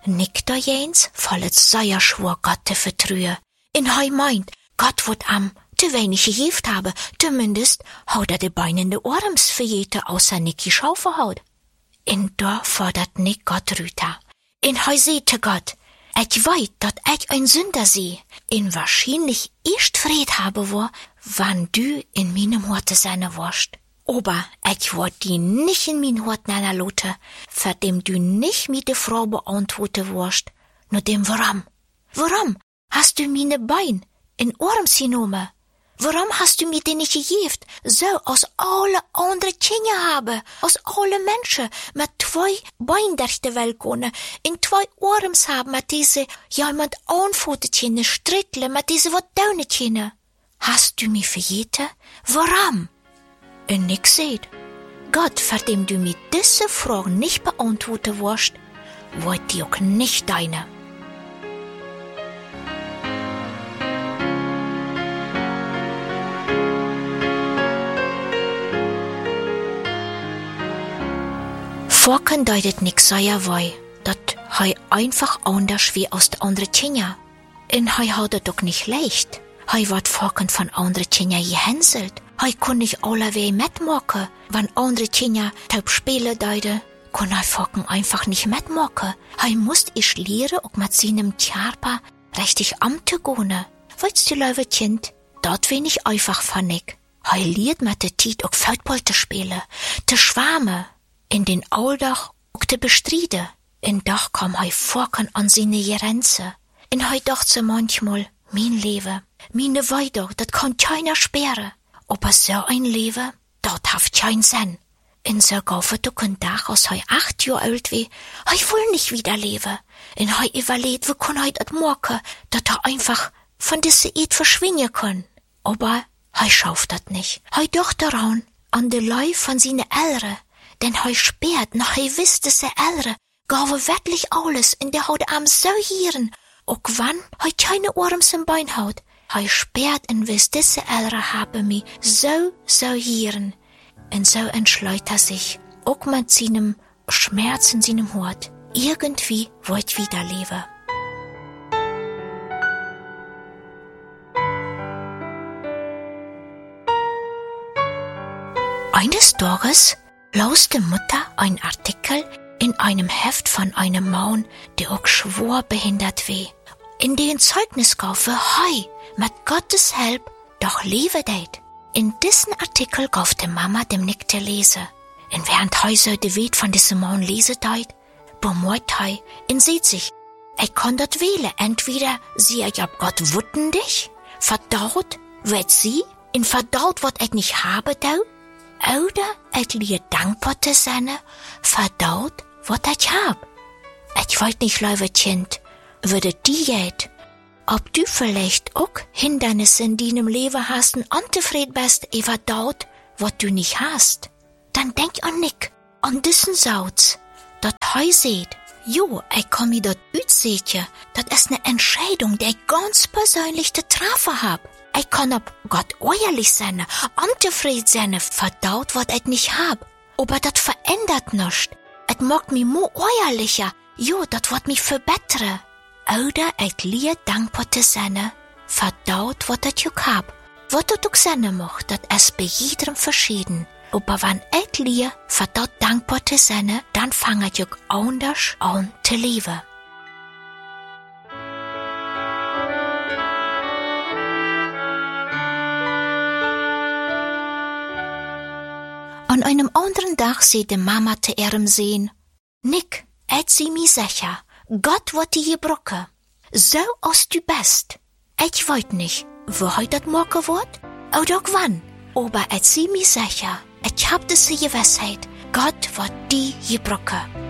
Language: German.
Nick da jens vollet sehr schwor Gott te vertrühe. In hei meint, Gott wird am te wenig gejift habe, zumindest haut de Beine in de Orms für jete außer Nicky Schaufelhaut. In da fordert Nick Gott rüter. In hei sehte Gott, ich weit, dat ich ein Sünder sie, in wahrscheinlich erst Fried habe wo, wann du in meinem Horte seine wurst. Aber ich wollt die nicht in mein Hort neiner Lote, für dem du nicht mit der Frau beantwortet wurst, nur dem warum? Warum hast du meine Bein in Orms genommen? Warum hast du mir den nicht gejift, so aus alle andere Kinder habe, aus alle Menschen, mit 2 Bein durch die Welt gehen, in 2 Orms haben, mit diese, ja, mit Anfotetchen, Strittle, mit diese wat Daunetchen? Hast du mich verjeten? Warum? Und Nick seht, Gott, für dem du mir diese Frage nicht beantworten wirst, wird die auch nicht deine. Vorken deutet Nick sehr wei, dat hei einfach anders wie aus de andere Kinder. Und hei hat doch nicht leicht. Hei wird Vorken von andere Kinder gehänselt. Hei kun nicht allerwei mitmachen, wenn andere Kinder taub spielen deute. Kun hei Vorken einfach nicht mitmachen. Hei musst ich lernen, auch mit seinem Körper richtig amzugehen. Weißt du, liebe Kind, dort wenig einfach von Nick. Hei lernt mit der Zeit auch Football zu spielen, zu schwammen. In den Alltag auch zu bestreiten. In Dach kam hei Vorken an seine Grenze. In hei dacht sie manchmal, mein Leben, meine Weide, dat kann keiner sperren. Aber so ein Leben, dat hat keinen Sinn. In so gaufe du ein Tag, als hei 8 Jahre alt wie, hei will nicht wieder leben. In hei überlegt, wie kann hei dat machen, dat einfach von diese Eid verschwinden kann. Aber hei schafft dat nicht. Hei dacht daran, an de Leib von seine Eltern. Denn hei sperrt, nach hei wisst, dass Eltern gaven wirklich alles in der Haut am so hieren, auch wann hei keine Orms im Bein haut. Hei sperrt und wisst, dass Eltern haben mich so hieren. Und so entschleut sich, auch mit seinem Schmerz in seinem Hort, irgendwie wollt wieder leben. Eines Tages las die Mutter ein Artikel in einem Heft von einem Mann, der auch schwor behindert war. In den Zeugnis gab hei, mit Gottes Hilfe, doch lebe det. In diesen Artikel gab die Mama dem Nick zu lesen. Und während hei so de Weit von diesem Mann lesen deit, bemerkt hei und sieht sich, ich kann dat wählen. Entweder sie ich ab Gott wutten dich, verdaut wird sie, in verdaut wat ich nicht habe da, oder ich lieh dankbar zu sein, verdaut, wat ich hab. Ich wollt nicht, liebe Kind, würde die jet, ob du vielleicht auch Hindernisse in deinem Leben hast und unzufrieden bist, verdaut, wat du nicht hast. Dann denk an Nick, an diesen Satz, dat hei seht, jo, ich kann mir dort utsehen, dat ist ne Entscheidung, die ich ganz persönlich zu treffen hab. Ich kann ob Gott ehrlich sein, unzufrieden sein, verdaut, wat ich nicht hab. Aber dat verändert nichts. Et macht mich mo ehrlicher. Jo, dat wird mich verbessern. Oder ich lieh dankbar zu sein, verdaut, wat ich auch hab. Wat du auch sein macht, dat ist bei jedem verschieden. Aber wenn ich lieh, verdaut dankbar zu sein, dann fange ich auch anders an zu leben. An einem anderen Tag sieht die Mama zu ihrem Sehen, Nick, ich sieh mich sicher, Gott wird dir gebrochen. So als du bist. Ich weiß nicht, wo heute das morgen wird, oder auch wann. Aber ich sieh mich sicher, ich hab diese Gewissheit, Gott wird dir gebrochen.